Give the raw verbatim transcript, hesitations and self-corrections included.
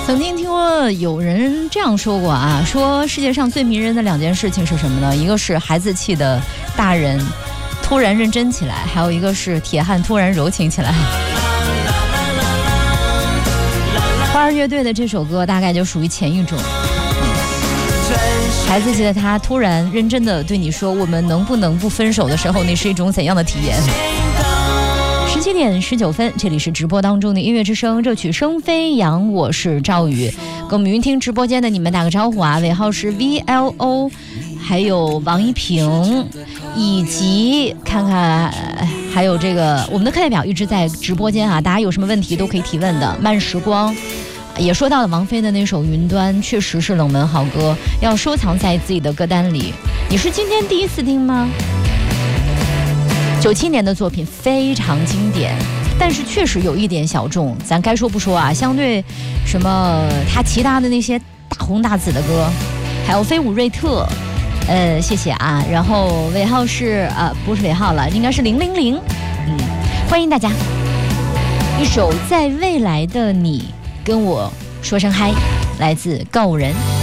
曾经听过有人这样说过啊，说世界上最迷人的两件事情是什么呢？一个是孩子气的大人突然认真起来，还有一个是铁汉突然柔情起来。花儿乐队的这首歌大概就属于前一种。孩子气的他突然认真的对你说我们能不能不分手的时候，那是一种怎样的体验？十七点十九分，这里是直播当中的音乐之声，这曲声飞扬，我是赵宇，跟我们云听直播间的你们打个招呼啊，尾号是 V L O， 还有王一平，以及看看还有这个我们的课代表一直在直播间啊，大家有什么问题都可以提问的。慢时光也说到了王菲的那首《云端》，确实是冷门好歌，要收藏在自己的歌单里。你是今天第一次听吗？九七年的作品非常经典，但是确实有一点小众，咱该说不说啊。相对什么他其他的那些大红大紫的歌，还有飞舞瑞特，呃，谢谢啊。然后尾号是呃，不是尾号了，应该是零零零。嗯，欢迎大家。一首《在未来的你》跟我说声嗨，来自告人。